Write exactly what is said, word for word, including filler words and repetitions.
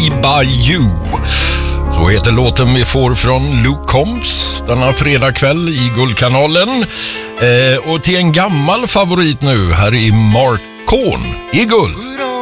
Me By You. Så heter låten vi får från Luke Combs denna fredagkväll i Guldkanalen. Eh, och till en gammal favorit nu, här i Mark Cohn i Guld.